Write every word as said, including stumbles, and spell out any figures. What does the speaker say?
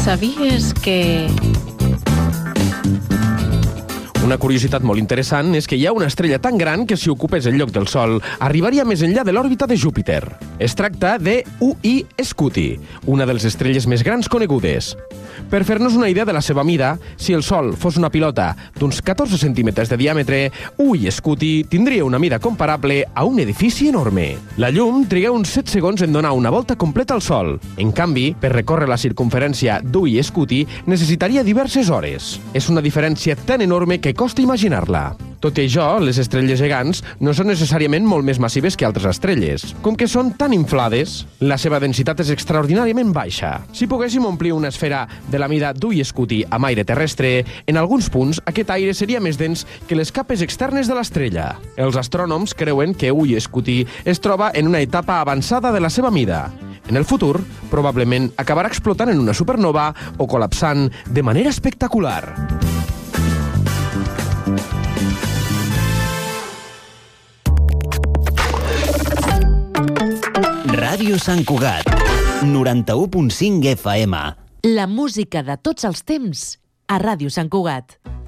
Sabies que... Una curiositat molt interessant és que hi ha una estrella tan gran que si ocupés el lloc del Sol arribaria més enllà de l'òrbita de Júpiter. Es tracta de U I Scuti, una de les estrelles més grans conegudes. Per fer-nos una idea de la seva mida, si el Sol fos una pilota d'uns catorze centímetres de diàmetre, U I Scuti tindria una mida comparable a un edifici enorme. La llum triga uns set segons en donar una volta completa al Sol. En canvi, per recórrer la circumferència d'U I Scuti necessitaria diverses hores. És una diferència tan enorme que costa imaginar-la. Tot i això, les estrelles gegants no són necessàriament molt més massives que altres estrelles. Com que són tan inflades, la seva densitat és extraordinàriament baixa. Si poguéssim omplir una esfera de la mida d'U I Scuti amb aire terrestre, en alguns punts aquest aire seria més dens que les capes externes de l'estrella. Els astrònoms creuen que U I Scuti es troba en una etapa avançada de la seva mida. En el futur, probablement acabarà explotant en una supernova o col·lapsant de manera espectacular. Ràdio Sant Cugat, noranta-u punt cinc F M. La música de tots els temps a Ràdio Sant Cugat.